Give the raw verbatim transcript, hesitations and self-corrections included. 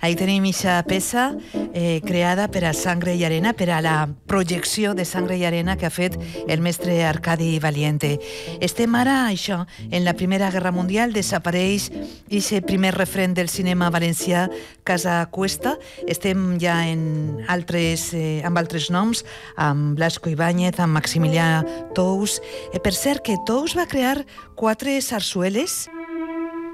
Ahí tenim aquesta peça eh, creada per a Sangre i Arena, per a la projecció de Sangre i Arena que ha fet el mestre Arcadi Valiente. Estem ara, això, en la Primera Guerra Mundial, desapareix aquest primer referent del cinema valencià, Casa Cuesta. Estem ja en altres, eh, amb altres noms, amb Blasco Ibáñez, amb Maximilià Tous. Eh, per cert, que Tous va crear quatre sarsueles